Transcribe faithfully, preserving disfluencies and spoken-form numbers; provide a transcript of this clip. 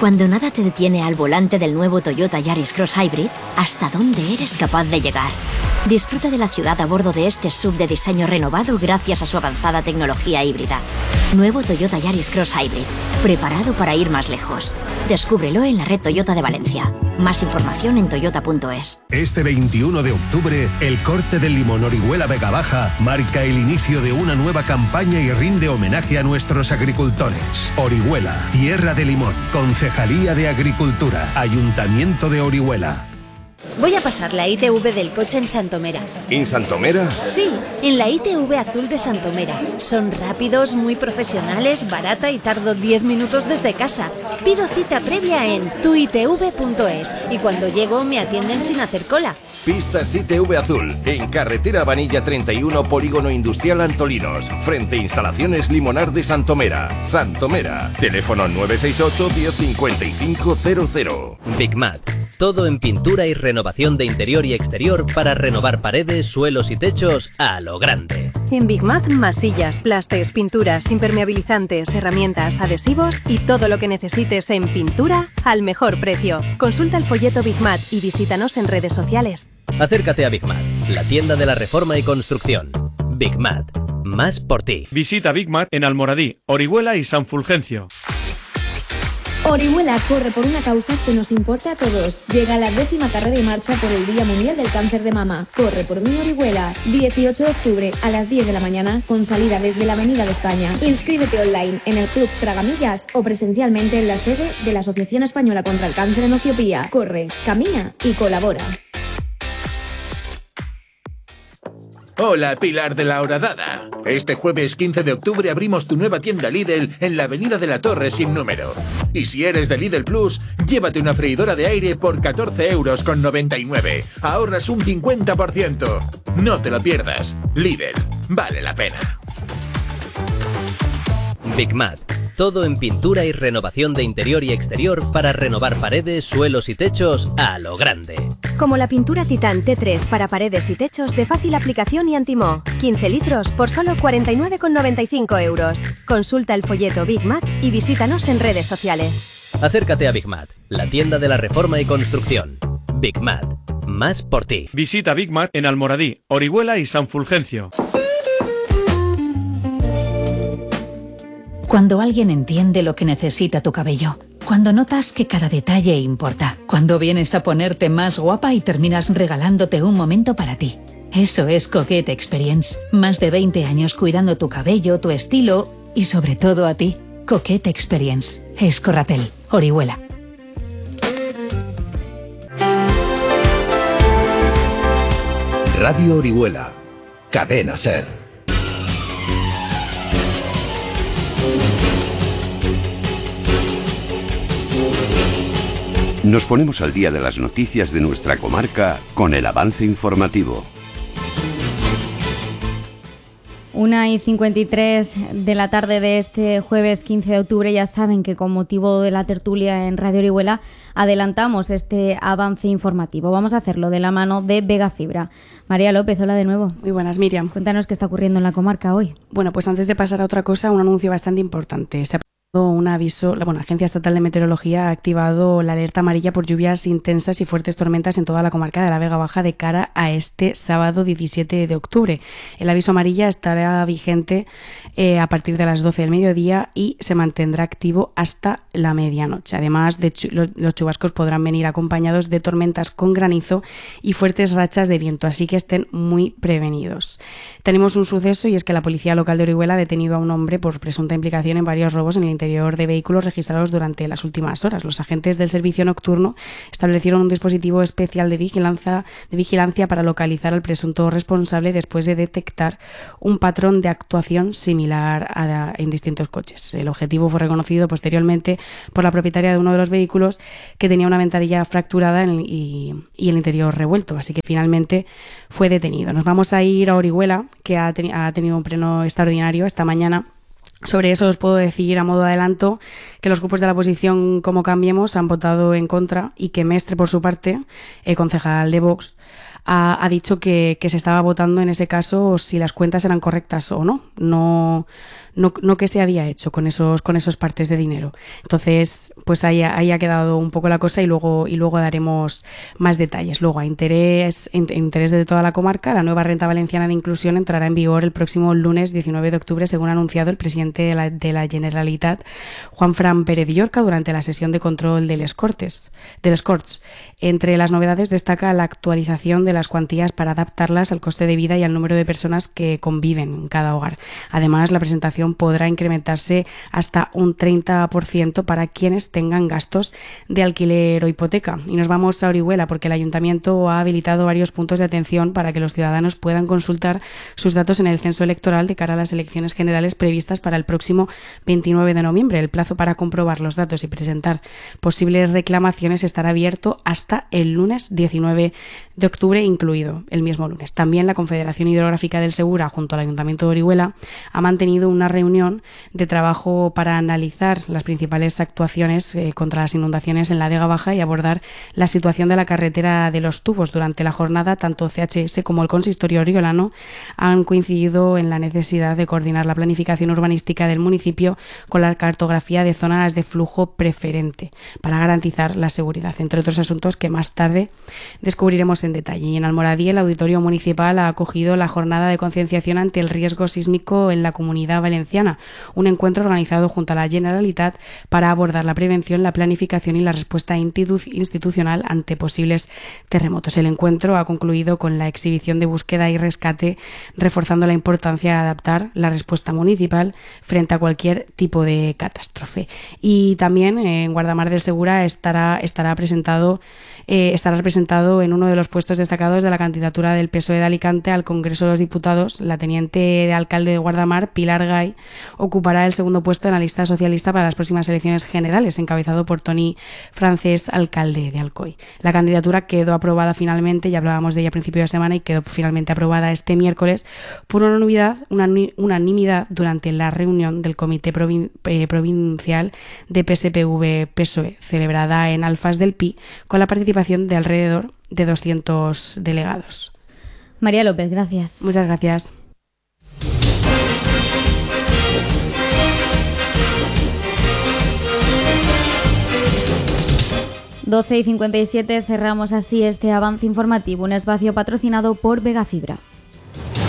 Cuando nada te detiene al volante del nuevo Toyota Yaris Cross Hybrid, ¿hasta dónde eres capaz de llegar? Disfruta de la ciudad a bordo de este S U V de diseño renovado gracias a su avanzada tecnología híbrida. Nuevo Toyota Yaris Cross Hybrid, preparado para ir más lejos. Descúbrelo en la red Toyota de Valencia. Más información en toyota punto es. Este veintiuno de octubre, el Corte del Limón Orihuela Vega Baja marca el inicio de una nueva campaña y rinde homenaje a nuestros agricultores. Orihuela, tierra de limón, Concejalía de Agricultura, Ayuntamiento de Orihuela. Voy a pasar la I T V del coche en Santomera. ¿En Santomera? Sí, en la I T V azul de Santomera. Son rápidos, muy profesionales, barata y tardo diez minutos desde casa. Pido cita previa en tu i t v punto es y cuando llego me atienden sin hacer cola. Pistas I T V Azul, en carretera Vanilla treinta y uno, Polígono Industrial Antolinos, frente a Instalaciones Limonar de Santomera. Santomera, teléfono nueve seis ocho, diez cincuenta y cinco cero cero. Bigmat, todo en pintura y renovación de interior y exterior para renovar paredes, suelos y techos a lo grande. En Bigmat, masillas, plastes, pinturas, impermeabilizantes, herramientas, adhesivos y todo lo que necesites en pintura al mejor precio. Consulta el folleto Bigmat y visítanos en redes sociales. Acércate a Bigmat, la tienda de la reforma y construcción. Bigmat, más por ti. Visita Bigmat en Almoradí, Orihuela y San Fulgencio. Orihuela corre por una causa que nos importa a todos. Llega la décima carrera y marcha por el Día Mundial del Cáncer de Mama. Corre por mi Orihuela. dieciocho de octubre a las diez de la mañana con salida desde la Avenida de España. Inscríbete online en el Club Tragamillas o presencialmente en la sede de la Asociación Española contra el Cáncer en Etiopía. Corre, camina y colabora. Hola, Pilar de la Horadada. Este jueves quince de octubre abrimos tu nueva tienda Lidl en la Avenida de la Torre sin número. Y si eres de Lidl Plus, llévate una freidora de aire por catorce euros con noventa y nueve. Ahorras un cincuenta por ciento. No te lo pierdas. Lidl, vale la pena. Bigmat, todo en pintura y renovación de interior y exterior para renovar paredes, suelos y techos a lo grande. Como la pintura Titán T tres para paredes y techos de fácil aplicación y antimoho. quince litros por solo cuarenta y nueve con noventa y cinco euros. Consulta el folleto Bigmat y visítanos en redes sociales. Acércate a Bigmat, la tienda de la reforma y construcción. Bigmat, más por ti. Visita Bigmat en Almoradí, Orihuela y San Fulgencio. Cuando alguien entiende lo que necesita tu cabello. Cuando notas que cada detalle importa. Cuando vienes a ponerte más guapa y terminas regalándote un momento para ti. Eso es Coquette Experience. Más de veinte años cuidando tu cabello, tu estilo y sobre todo a ti. Coquette Experience. Escorratel, Orihuela. Radio Orihuela. Cadena Ser. Nos ponemos al día de las noticias de nuestra comarca con el avance informativo. Una y cincuenta y tres de la tarde de este jueves quince de octubre. Ya saben que con motivo de la tertulia en Radio Orihuela adelantamos este avance informativo. Vamos a hacerlo de la mano de Vega Fibra. María López, hola de nuevo. Muy buenas, Miriam. Cuéntanos qué está ocurriendo en la comarca hoy. Bueno, pues antes de pasar a otra cosa, un anuncio bastante importante. Se ha un aviso, la bueno, Agencia Estatal de Meteorología ha activado la alerta amarilla por lluvias intensas y fuertes tormentas en toda la comarca de la Vega Baja de cara a este sábado diecisiete de octubre. El aviso amarilla estará vigente eh, a partir de las doce del mediodía y se mantendrá activo hasta la medianoche. Además, de chu- los chubascos podrán venir acompañados de tormentas con granizo y fuertes rachas de viento, así que estén muy prevenidos. Tenemos un suceso y es que la Policía Local de Orihuela ha detenido a un hombre por presunta implicación en varios robos en el interior de vehículos registrados durante las últimas horas. Los agentes del servicio nocturno establecieron un dispositivo especial de vigilancia, de vigilancia para localizar al presunto responsable después de detectar un patrón de actuación similar a, en distintos coches. El objetivo fue reconocido posteriormente por la propietaria de uno de los vehículos, que tenía una ventanilla fracturada en el, y, y el interior revuelto, así que finalmente fue detenido. Nos vamos a ir a Orihuela, que ha, teni- ha tenido un pleno extraordinario esta mañana. Sobre eso os puedo decir a modo de adelanto que los grupos de la oposición Como Cambiemos han votado en contra y que Mestre, por su parte, el concejal de Vox, ha, ha dicho que, que se estaba votando en ese caso si las cuentas eran correctas o no, no, no, no qué se había hecho con esos, con esos partes de dinero. Entonces, pues ahí, ahí ha quedado un poco la cosa y luego, y luego daremos más detalles. Luego, a interés, in, interés de toda la comarca, la nueva renta valenciana de inclusión entrará en vigor el próximo lunes diecinueve de octubre, según ha anunciado el presidente de la, de la Generalitat, Juanfran Pérez Llorca, durante la sesión de control de les Cortes, de les Corts. Entre las novedades destaca la actualización de las cuantías para adaptarlas al coste de vida y al número de personas que conviven en cada hogar. Además, la presentación podrá incrementarse hasta un treinta por ciento para quienes tengan gastos de alquiler o hipoteca. Y nos vamos a Orihuela porque el Ayuntamiento ha habilitado varios puntos de atención para que los ciudadanos puedan consultar sus datos en el censo electoral de cara a las elecciones generales previstas para el próximo veintinueve de noviembre. El plazo para comprobar los datos y presentar posibles reclamaciones estará abierto hasta el lunes diecinueve de octubre, incluido el mismo lunes. También la Confederación Hidrográfica del Segura, junto al Ayuntamiento de Orihuela, ha mantenido una reunión de trabajo para analizar las principales actuaciones eh, contra las inundaciones en la Vega Baja y abordar la situación de la carretera de los Tubos. Durante la jornada, tanto C H S como el consistorio oriolano han coincidido en la necesidad de coordinar la planificación urbanística del municipio con la cartografía de zonas de flujo preferente para garantizar la seguridad, entre otros asuntos que más tarde descubriremos en detalle. Y en Almoradí, el Auditorio Municipal ha acogido la jornada de concienciación ante el riesgo sísmico en la Comunidad Valenciana, un encuentro organizado junto a la Generalitat para abordar la prevención, la planificación y la respuesta institucional ante posibles terremotos. El encuentro ha concluido con la exhibición de búsqueda y rescate, reforzando la importancia de adaptar la respuesta municipal frente a cualquier tipo de catástrofe. Y también en Guardamar del Segura estará, estará presentado eh, estará representado en uno de los puestos destacados de la candidatura del P S O E de Alicante al Congreso de los Diputados. La teniente de alcalde de Guardamar, Pilar Gay, ocupará el segundo puesto en la lista socialista para las próximas elecciones generales, encabezado por Toni Francés, alcalde de Alcoy. La candidatura quedó aprobada finalmente, ya hablábamos de ella a principio de semana, y quedó finalmente aprobada este miércoles por una unanimidad, una unanimidad durante la reunión del Comité Provin, eh, Provincial de P S P V P S O E, celebrada en Alfas del Pi, con la participación de alrededor de doscientos delegados. María López, gracias. Muchas gracias. doce y cincuenta y siete, cerramos así este avance informativo, un espacio patrocinado por Vega Fibra.